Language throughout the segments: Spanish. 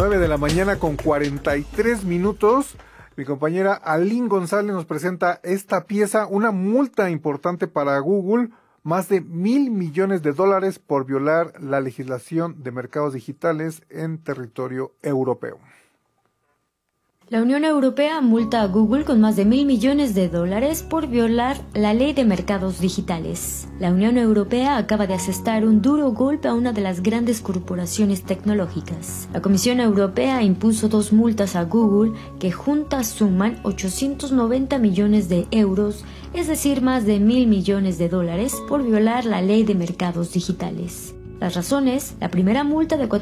9 de la mañana con 43 minutos. Mi compañera Aline González nos presenta esta pieza, una multa importante para Google, más de $1,000 millones por violar la legislación de mercados digitales en territorio europeo. La Unión Europea multa a Google con más de $1,000 millones por violar la ley de mercados digitales. La Unión Europea acaba de asestar un duro golpe a una de las grandes corporaciones tecnológicas. La Comisión Europea impuso 2 multas a Google que juntas suman 890 millones de euros, es decir, más de $1,000 millones por violar la ley de mercados digitales. Las razones: la primera multa de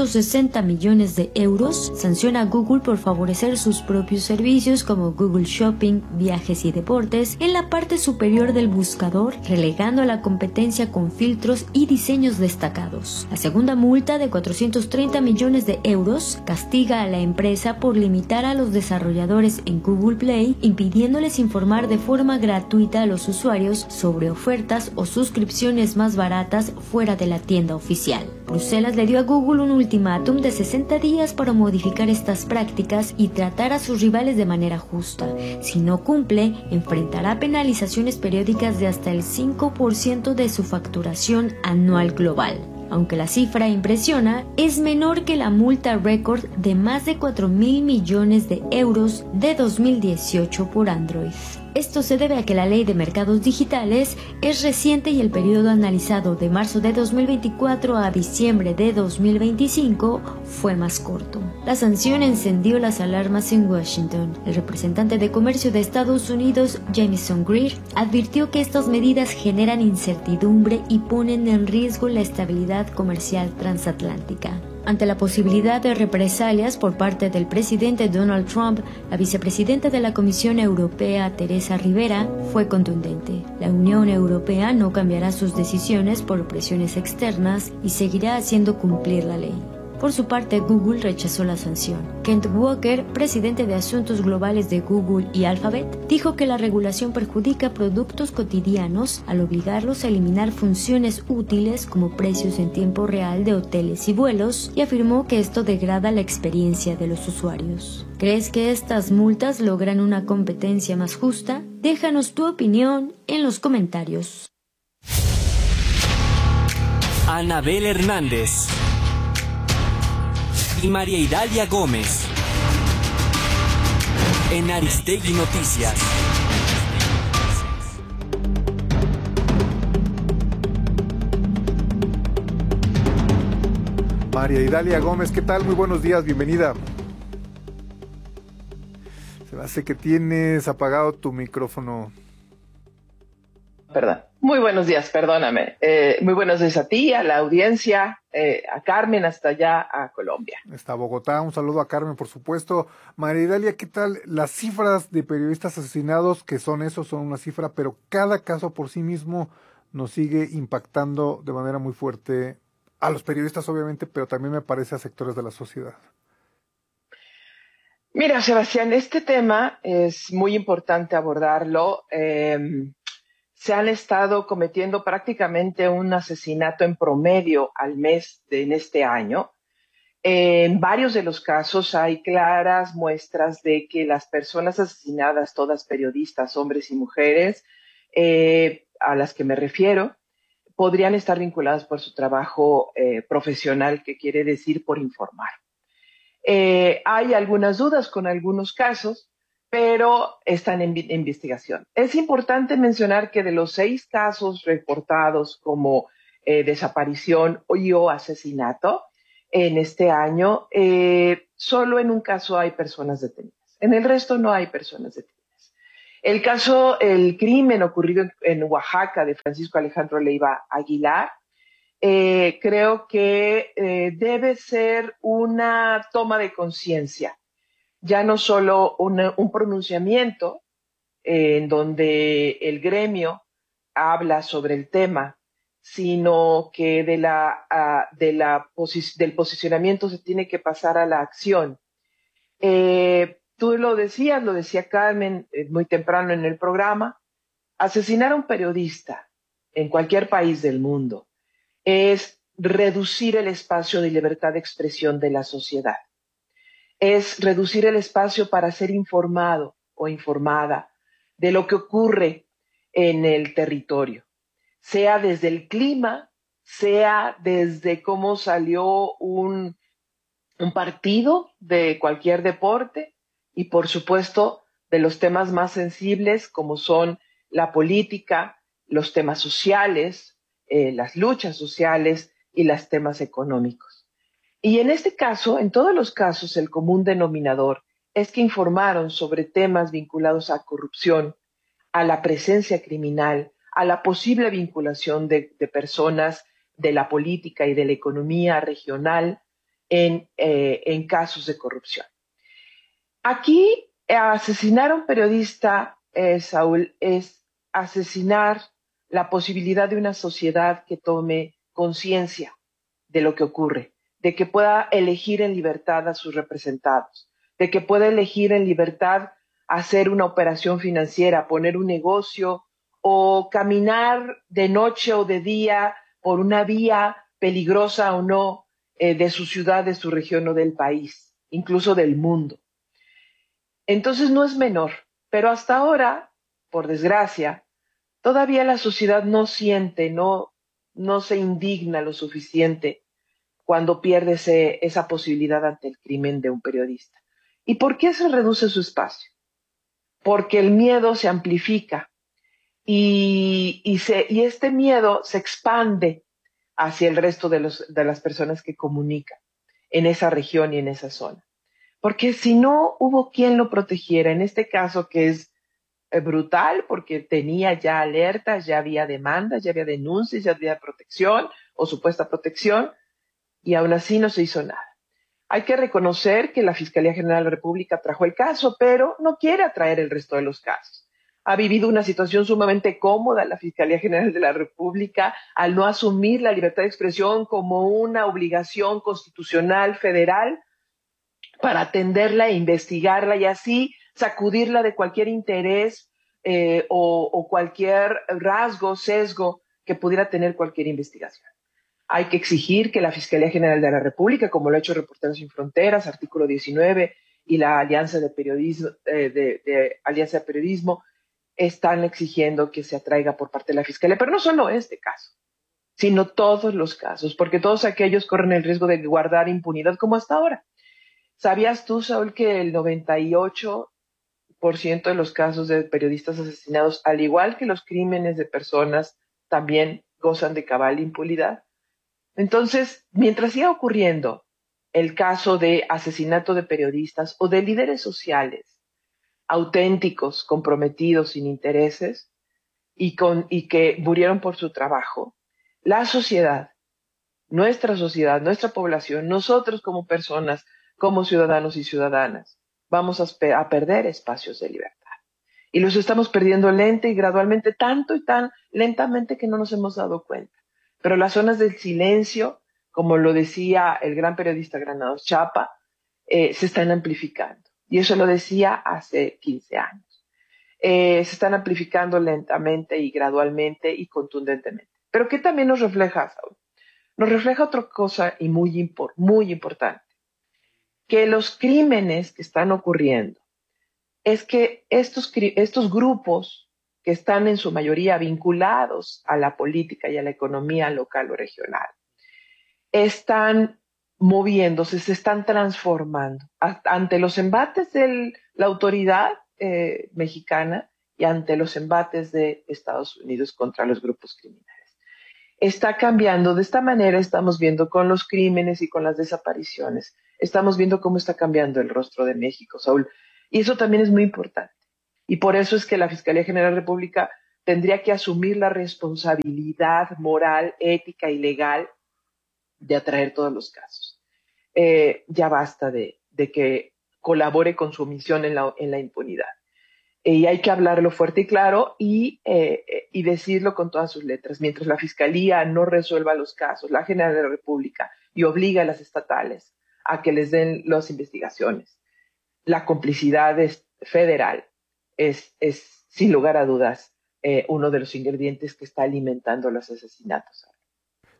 460 millones de euros sanciona a Google por favorecer sus propios servicios como Google Shopping, viajes y deportes en la parte superior del buscador, relegando a la competencia con filtros y diseños destacados. La segunda multa de 430 millones de euros castiga a la empresa por limitar a los desarrolladores en Google Play, impidiéndoles informar de forma gratuita a los usuarios sobre ofertas o suscripciones más baratas fuera de la tienda oficial. Bruselas le dio a Google un ultimátum de 60 días para modificar estas prácticas y tratar a sus rivales de manera justa. Si no cumple, enfrentará penalizaciones periódicas de hasta el 5% de su facturación anual global. Aunque la cifra impresiona, es menor que la multa récord de más de 4,000 millones de euros de 2018 por Android. Esto se debe a que la ley de mercados digitales es reciente y el periodo analizado de marzo de 2024 a diciembre de 2025 fue más corto. La sanción encendió las alarmas en Washington. El representante de comercio de Estados Unidos, Jamieson Greer, advirtió que estas medidas generan incertidumbre y ponen en riesgo la estabilidad comercial transatlántica. Ante la posibilidad de represalias por parte del presidente Donald Trump, la vicepresidenta de la Comisión Europea, Teresa Rivera, fue contundente. La Unión Europea no cambiará sus decisiones por presiones externas y seguirá haciendo cumplir la ley. Por su parte, Google rechazó la sanción. Kent Walker, presidente de Asuntos Globales de Google y Alphabet, dijo que la regulación perjudica productos cotidianos al obligarlos a eliminar funciones útiles como precios en tiempo real de hoteles y vuelos, y afirmó que esto degrada la experiencia de los usuarios. ¿Crees que estas multas logran una competencia más justa? Déjanos tu opinión en los comentarios. Anabel Hernández y María Idalia Gómez en Aristegui Noticias. María Idalia Gómez, ¿qué tal? Muy buenos días, bienvenida. Se me hace que tienes apagado tu micrófono. Perdón. Muy buenos días, perdóname. Muy buenos días a ti, a la audiencia, a Carmen, hasta allá a Colombia. Hasta Bogotá, un saludo a Carmen, por supuesto. María Idalia, ¿qué tal? Las cifras de periodistas asesinados, que son una cifra, pero cada caso por sí mismo nos sigue impactando de manera muy fuerte a los periodistas, obviamente, pero también me parece a sectores de la sociedad. Mira, Sebastián, este tema es muy importante abordarlo. Se han estado cometiendo prácticamente un asesinato en promedio al mes en este año. En varios de los casos hay claras muestras de que las personas asesinadas, todas periodistas, hombres y mujeres, a las que me refiero, podrían estar vinculadas por su trabajo profesional, que quiere decir por informar. Hay algunas dudas con algunos casos, pero están en investigación. Es importante mencionar que de los 6 casos reportados como desaparición o asesinato en este año, solo en un caso hay personas detenidas. En el resto no hay personas detenidas. El crimen ocurrido en Oaxaca de Francisco Alejandro Leiva Aguilar, creo que debe ser una toma de conciencia. Ya no solo un pronunciamiento en donde el gremio habla sobre el tema, sino que del posicionamiento se tiene que pasar a la acción. Tú lo decía Carmen muy temprano en el programa, asesinar a un periodista en cualquier país del mundo es reducir el espacio de libertad de expresión de la sociedad. es reducir el espacio para ser informado o informada de lo que ocurre en el territorio, sea desde el clima, sea desde cómo salió un partido de cualquier deporte y, por supuesto, de los temas más sensibles como son la política, los temas sociales, las luchas sociales y los temas económicos. Y en este caso, en todos los casos, el común denominador es que informaron sobre temas vinculados a corrupción, a la presencia criminal, a la posible vinculación de personas de la política y de la economía regional en casos de corrupción. Aquí asesinar a un periodista, Saúl, es asesinar la posibilidad de una sociedad que tome conciencia de lo que ocurre, de que pueda elegir en libertad a sus representados, de que pueda elegir en libertad hacer una operación financiera, poner un negocio o caminar de noche o de día por una vía peligrosa o no de su ciudad, de su región o del país, incluso del mundo. Entonces no es menor, pero hasta ahora, por desgracia, todavía la sociedad no siente, no se indigna lo suficiente cuando pierde esa posibilidad ante el crimen de un periodista. ¿Y por qué se reduce su espacio? Porque el miedo se amplifica y este miedo se expande hacia el resto de las personas que comunican en esa región y en esa zona. Porque si no hubo quien lo protegiera, en este caso que es brutal, porque tenía ya alertas, ya había demandas, ya había denuncias, ya había protección o supuesta protección, y aún así no se hizo nada. Hay que reconocer que la Fiscalía General de la República trajo el caso, pero no quiere atraer el resto de los casos. Ha vivido una situación sumamente cómoda la Fiscalía General de la República al no asumir la libertad de expresión como una obligación constitucional federal para atenderla e investigarla y así sacudirla de cualquier interés o cualquier rasgo, sesgo que pudiera tener cualquier investigación. Hay que exigir que la Fiscalía General de la República, como lo ha hecho Reporteros Sin Fronteras, artículo 19, y la Alianza de Periodismo, Alianza de Periodismo, están exigiendo que se atraiga por parte de la Fiscalía, pero no solo este caso, sino todos los casos, porque todos aquellos corren el riesgo de guardar impunidad como hasta ahora. ¿Sabías tú, Saúl, que el 98% de los casos de periodistas asesinados, al igual que los crímenes de personas, también gozan de cabal impunidad? Entonces, mientras siga ocurriendo el caso de asesinato de periodistas o de líderes sociales auténticos, comprometidos, sin intereses y que murieron por su trabajo, la sociedad, nuestra población, nosotros como personas, como ciudadanos y ciudadanas, vamos a perder espacios de libertad. Y los estamos perdiendo lenta y gradualmente, tanto y tan lentamente que no nos hemos dado cuenta. Pero las zonas del silencio, como lo decía el gran periodista Granados Chapa, se están amplificando. Y eso lo decía hace 15 años. Se están amplificando lentamente y gradualmente y contundentemente. Pero ¿qué también nos refleja, Saúl? Nos refleja otra cosa y muy importante, que los crímenes que están ocurriendo es que estos grupos que están en su mayoría vinculados a la política y a la economía local o regional, están moviéndose, se están transformando ante los embates de la autoridad mexicana y ante los embates de Estados Unidos contra los grupos criminales. Está cambiando. De esta manera estamos viendo con los crímenes y con las desapariciones, estamos viendo cómo está cambiando el rostro de México, Saúl. Y eso también es muy importante. Y por eso es que la Fiscalía General de la República tendría que asumir la responsabilidad moral, ética y legal de atraer todos los casos. Ya basta de que colabore con su omisión en la impunidad. Y hay que hablarlo fuerte y claro y decirlo con todas sus letras. Mientras la Fiscalía no resuelva los casos, la General de la República, y obliga a las estatales a que les den las investigaciones, la complicidad federal es sin lugar a dudas uno de los ingredientes que está alimentando los asesinatos.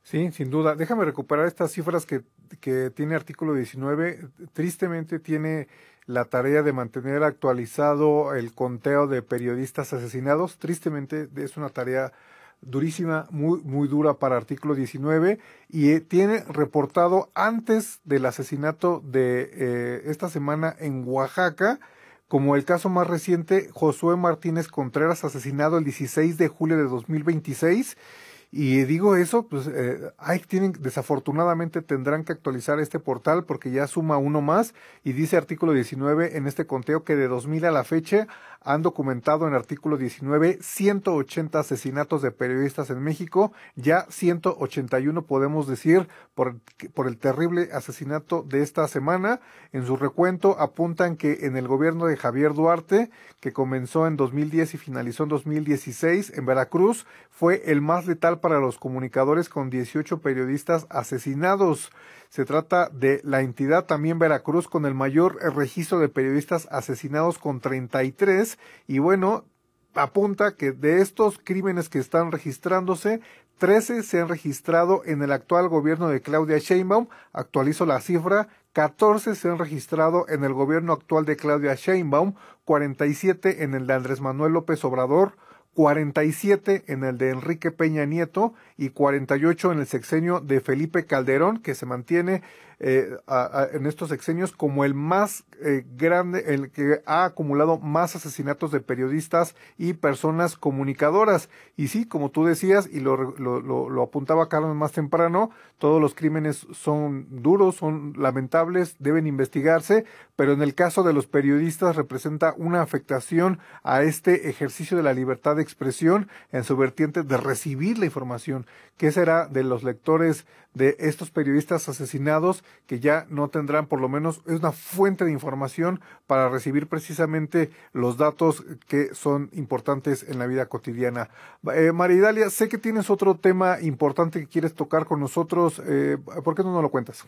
Sí, sin duda. Déjame recuperar estas cifras que tiene artículo 19. Tristemente tiene la tarea de mantener actualizado el conteo de periodistas asesinados. Tristemente es una tarea durísima, muy dura para artículo 19 y tiene reportado antes del asesinato de esta semana en Oaxaca, como el caso más reciente, Josué Martínez Contreras, asesinado el 16 de julio de 2026. Y digo eso, pues desafortunadamente tendrán que actualizar este portal porque ya suma uno más y dice artículo 19 en este conteo que de 2000 a la fecha han documentado en artículo 19 180 asesinatos de periodistas en México, ya 181 podemos decir por el terrible asesinato de esta semana. En su recuento apuntan que en el gobierno de Javier Duarte, que comenzó en 2010 y finalizó en 2016 en Veracruz, fue el más letal para los comunicadores con 18 periodistas asesinados. Se trata de la entidad también Veracruz con el mayor registro de periodistas asesinados con 33 y bueno, apunta que de estos crímenes que están registrándose, 13 se han registrado en el actual gobierno de Claudia Sheinbaum, actualizo la cifra, 14 se han registrado en el gobierno actual de Claudia Sheinbaum, 47 en el de Andrés Manuel López Obrador, 47 en el de Enrique Peña Nieto y 48 en el sexenio de Felipe Calderón, que se mantiene en estos sexenios como el más grande, el que ha acumulado más asesinatos de periodistas y personas comunicadoras. Y sí, como tú decías, y lo apuntaba Carlos más temprano, todos los crímenes son duros, son lamentables, deben investigarse, pero en el caso de los periodistas representa una afectación a este ejercicio de la libertad de expresión en su vertiente de recibir la información. ¿Qué será de los lectores de estos periodistas asesinados que ya no tendrán, por lo menos, es una fuente de información para recibir precisamente los datos que son importantes en la vida cotidiana? María Idalia, sé que tienes otro tema importante que quieres tocar con nosotros. ¿Por qué no nos lo cuentas?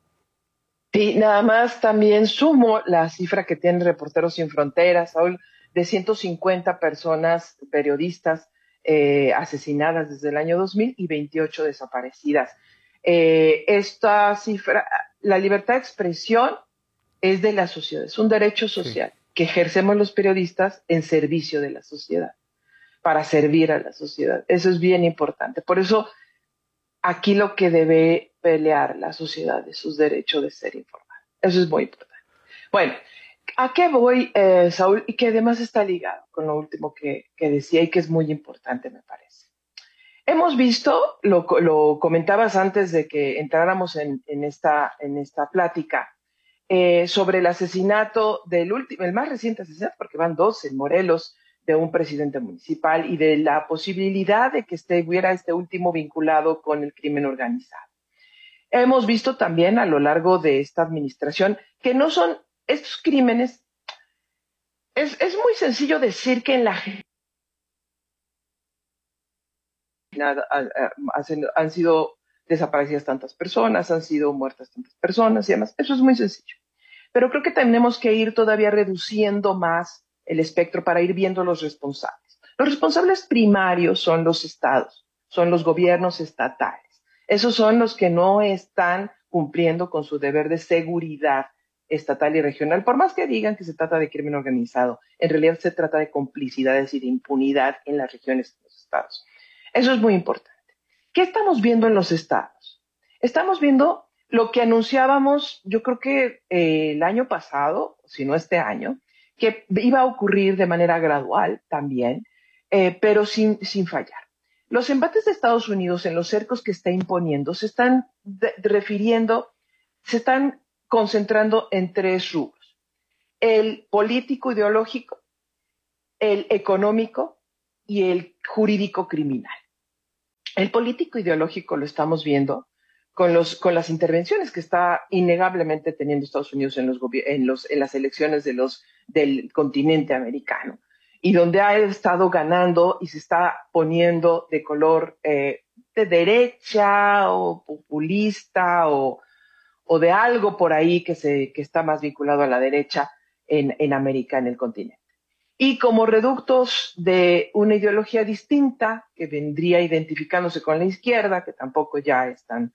Sí, nada más también sumo la cifra que tiene Reporteros Sin Fronteras, Saúl, de 150 personas, periodistas asesinadas desde el año 2000 y 28 desaparecidas. Esta cifra, la libertad de expresión es de la sociedad, es un derecho Sí. social que ejercemos los periodistas en servicio de la sociedad, para servir a la sociedad. Eso es bien importante. Por eso, aquí lo que debe pelear la sociedad es sus derechos de ser informada. Eso es muy importante. Bueno, ¿a qué voy, Saúl? Y que además está ligado con lo último que decía y que es muy importante, me parece. Hemos visto, lo comentabas antes de que entráramos en esta plática, sobre el asesinato el más reciente asesinato, porque van dos en Morelos, de un presidente municipal y de la posibilidad de que hubiera este último vinculado con el crimen organizado. Hemos visto también a lo largo de esta administración que no son estos crímenes, es muy sencillo decir que en la han sido desaparecidas tantas personas, han sido muertas tantas personas y demás. Eso es muy sencillo. Pero creo que tenemos que ir todavía reduciendo más el espectro para ir viendo los responsables. Los responsables primarios son los estados, son los gobiernos estatales. Esos son los que no están cumpliendo con su deber de seguridad estatal y regional, por más que digan que se trata de crimen organizado, en realidad se trata de complicidades y de impunidad en las regiones de los estados. Eso es muy importante. ¿Qué estamos viendo en los estados? Estamos viendo lo que anunciábamos, yo creo que el año pasado, si no este año, que iba a ocurrir de manera gradual también, pero sin fallar. Los embates de Estados Unidos en los cercos que está imponiendo se están se están concentrando en tres rubros: el político ideológico, el económico y el jurídico criminal. El político ideológico lo estamos viendo con las intervenciones que está innegablemente teniendo Estados Unidos en las elecciones del continente americano, y donde ha estado ganando y se está poniendo de color de derecha o populista o de algo por ahí que está más vinculado a la derecha en América, en el continente. y como reductos de una ideología distinta que vendría identificándose con la izquierda, que tampoco ya es tan